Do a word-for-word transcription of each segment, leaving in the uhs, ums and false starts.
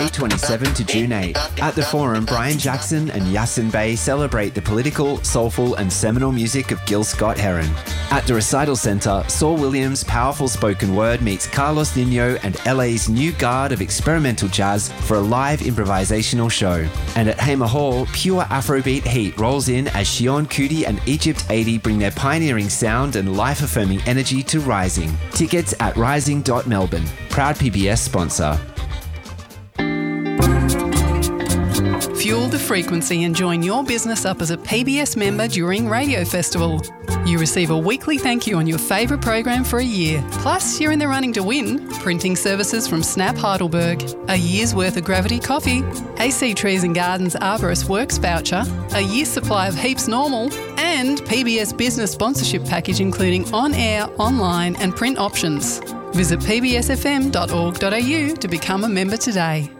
twenty-seventh to June eighth. At the Forum, Brian Jackson and Yasin Bey celebrate the political, soulful and seminal music of Gil Scott-Heron. At the Recital Centre, Saul Williams' powerful spoken word meets Carlos Nino and L A's new guard of experimental jazz for a live improvisational show. And at Hamer Hall, pure Afrobeat heat rolls in as Shion Kuti and Egypt eighty bring their pioneering sound and life-affirming energy to Rising. Tickets at rising dot melbourne. Proud P B S sponsor. Fuel the frequency and join your business up as a P B S member during Radio Festival. You receive a weekly thank you on your favourite program for a year. Plus, you're in the running to win printing services from Snap Heidelberg, a year's worth of Gravity Coffee, A C Trees and Gardens Arborist Works voucher, a year's supply of Heaps Normal, and P B S business sponsorship package including on-air, online and print options. Visit p b s f m dot org dot a u to become a member today.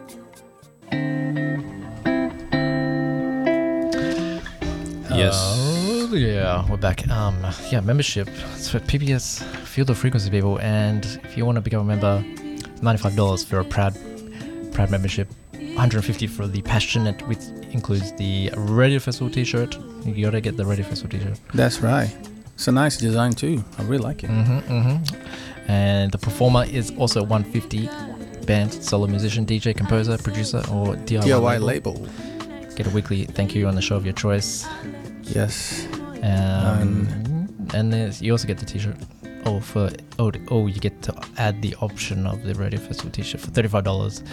Yes. Uh, yeah, we're back. Um, yeah, membership. It's for P B S Field of Frequency people, and if you want to become a member, ninety-five dollars for a proud, proud membership. one hundred fifty dollars for the Passionate, which includes the Radio Festival T-shirt. You gotta get the Radio Festival T-shirt. That's right. It's a nice design too. I really like it. Mm-hmm, mm-hmm. And the performer is also one hundred fifty dollars. Band, solo musician, D J, composer, producer, or D I Y, D I Y label. label. Get a weekly thank you on the show of your choice. Yes. Um, um, and then you also get the T-shirt. Oh, for oh, oh, you get to add the option of the Radio Festival T-shirt for thirty-five dollars.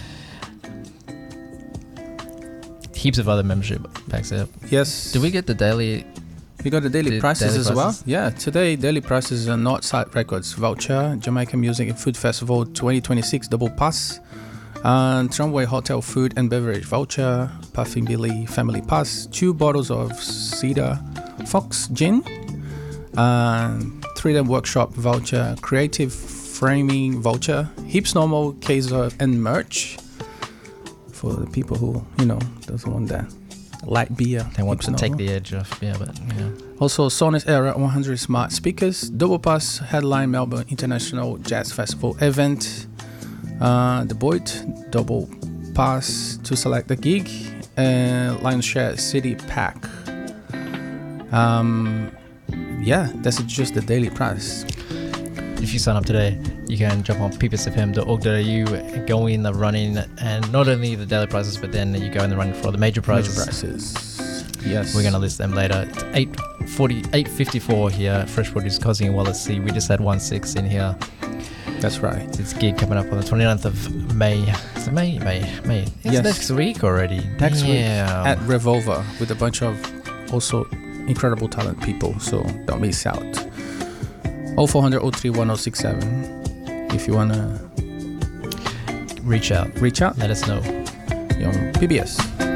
Heaps of other membership packs there. Yes. Do we get the daily? We got the daily the prices daily as prices? well. Yeah, today daily prices are Northside Records voucher, Jamaican Music and Food Festival twenty twenty-six double pass, and Tramway Hotel Food and Beverage voucher, Puffing Billy Family Pass, two bottles of Cedar Fox Gin, and three D Workshop voucher, Creative Framing voucher, Heaps Normal case of and merch for the people who, you know, doesn't want that light beer. They want Heaps to take Normal. the edge off. Yeah, but yeah. Also, Sonus Era one hundred smart speakers, double pass headline Melbourne International Jazz Festival event, uh, the Boyd double pass to select the gig, and Lion Share City Pack. Um, yeah, that's just the daily price. If you sign up today, you can jump on p b s f m dot org dot a u and go in the running, and not only the daily prices, but then you go in the running for the major prizes. Major prices. Yes. We're going to list them later. It's eight forty, eight fifty-four here, Fresh Produce, Cosy and Wallace C. We just had one six in here. That's right. It's this gig coming up on the twenty-ninth of May. Is it May? May. May. It's Yes. next week already. Next week yeah. at Revolver with a bunch of also incredible talent people, so don't miss out. oh four hundred oh three one oh six seven if you want to Reach out. reach out. Let us know. You're on P B S.